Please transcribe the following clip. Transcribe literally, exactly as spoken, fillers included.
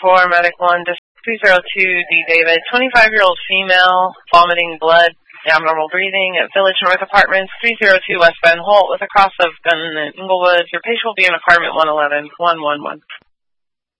four, Medic one, three zero two, D. David, twenty-five-year-old female, vomiting blood, abnormal breathing at Village North Apartments, three zero two West Ben Holt with a cross of gun in Inglewood. Your patient will be in apartment one eleven, one one one.